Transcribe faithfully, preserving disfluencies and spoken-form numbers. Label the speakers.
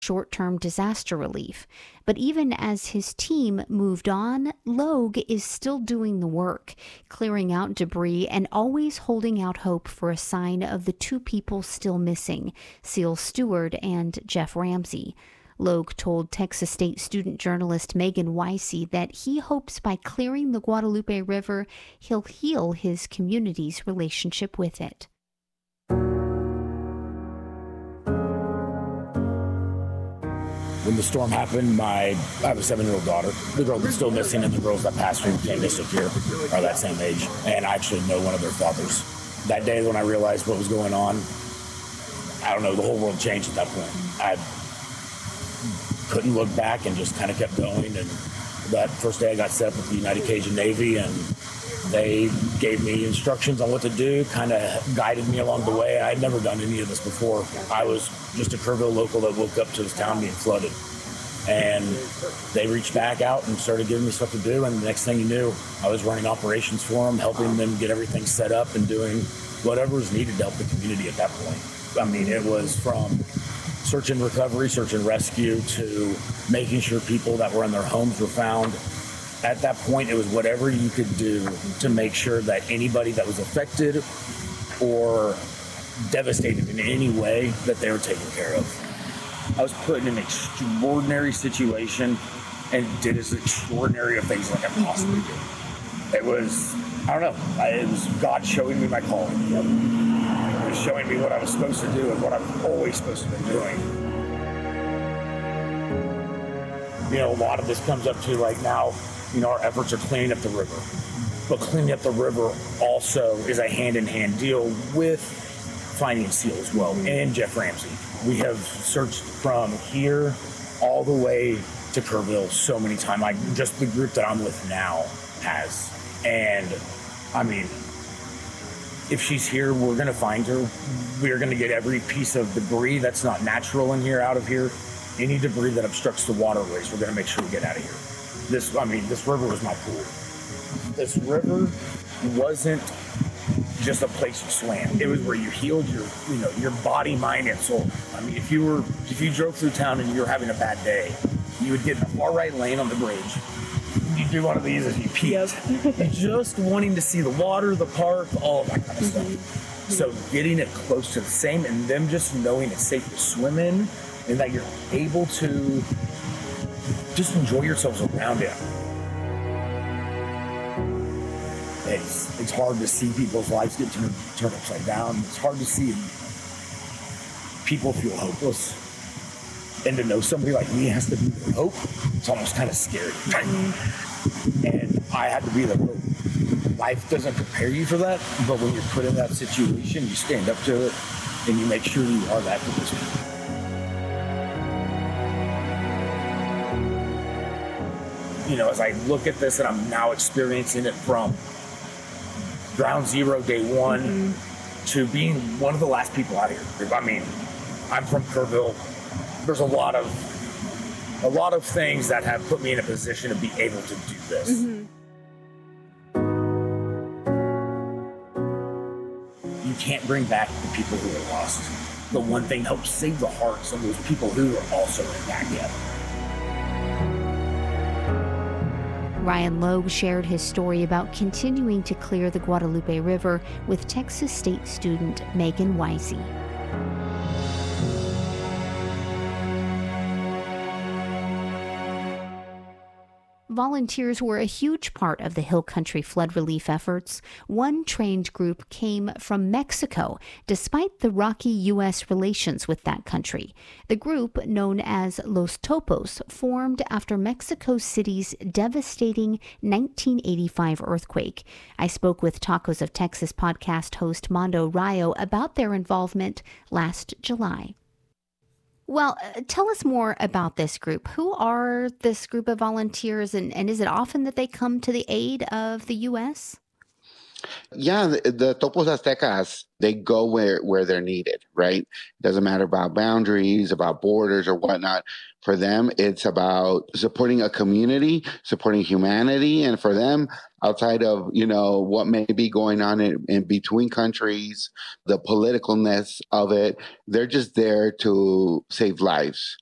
Speaker 1: short-term disaster relief. But even as his team moved on, Logue is still doing the work, clearing out debris and always holding out hope for a sign of the two people still missing, Seal Stewart and Jeff Ramsey. Logue told Texas State student journalist Megan Weissy that he hopes by clearing the Guadalupe River, he'll heal his community's relationship with it.
Speaker 2: When the storm happened, my I have a seven-year-old daughter. The girl that's still missing and the girls that passed through came missing here are that same age. And I actually know one of their fathers. That day when I realized what was going on, I don't know, the whole world changed at that point. I couldn't look back and just kind of kept going. And that first day I got set up with the United Cajun Navy, and they gave me instructions on what to do, kind of guided me along the way. I had never done any of this before. I was just a Kerrville local that woke up to this town being flooded. And they reached back out and started giving me stuff to do. And the next thing you knew, I was running operations for them, helping them get everything set up and doing whatever was needed to help the community at that point. I mean, it was from search and recovery, search and rescue, to making sure people that were in their homes were found. At that point, it was whatever you could do to make sure that anybody that was affected or devastated in any way, that they were taken care of. I was put in an extraordinary situation and did as extraordinary of things like I possibly did. It was, I don't know, it was God showing me my calling. It was showing me what I was supposed to do and what I'm always supposed to be doing. You know, a lot of this comes up to, like, now, you know, our efforts are cleaning up the river. But cleaning up the river also is a hand-in-hand deal with finding Seal as well, and Jeff Ramsey. We have searched from here all the way to Kerrville so many times. Like, just the group that I'm with now has. And, I mean, if she's here, we're going to find her. We're going to get every piece of debris that's not natural in here out of here. Any debris that obstructs the waterways, we're going to make sure we get out of here. This, I mean, this river was my pool. This river wasn't just a place you swam. It was where you healed your, you know, your body, mind, and soul. I mean, if you were, if you drove through town and you were having a bad day, you would get in the far right lane on the bridge. You'd do one of these as you peeked. Yep. Just wanting to see the water, the park, all of that kind of mm-hmm. stuff. So getting it close to the same, and them just knowing it's safe to swim in, and that you're able to just enjoy yourselves around it. It's, it's hard to see people's lives get turned, turned upside down. It's hard to see people feel hopeless. And to know somebody like me has to be their hope, it's almost kind of scary. And I had to be the hope. Life doesn't prepare you for that, but when you're put in that situation, you stand up to it, and you make sure you are that for those people. You know, as I look at this and I'm now experiencing it from ground zero, day one, mm-hmm. to being one of the last people out here. I mean, I'm from Kerrville. There's a lot of a lot of things that have put me in a position to be able to do this. Mm-hmm. You can't bring back the people who are lost. The one thing helps save the hearts of those people who are also back yet.
Speaker 1: Ryan Logue shared his story about continuing to clear the Guadalupe River with Texas State student Megan Weissy. Volunteers were a huge part of the Hill Country flood relief efforts. One trained group came from Mexico, despite the rocky U S relations with that country. The group, known as Los Topos, formed after Mexico City's devastating nineteen eighty-five earthquake. I spoke with Tacos of Texas podcast host Mondo Rayo about their involvement last July. Well, uh, tell us more about this group. Who are this group of volunteers, and, and is it often that they come to the aid of the U S?
Speaker 3: Yeah, the, the Topos Aztecas, they go where, where they're needed, right? It doesn't matter about boundaries, about borders or whatnot. For them, it's about supporting a community, supporting humanity. And for them, outside of, you know, what may be going on in, in between countries, the politicalness of it, they're just there to save lives.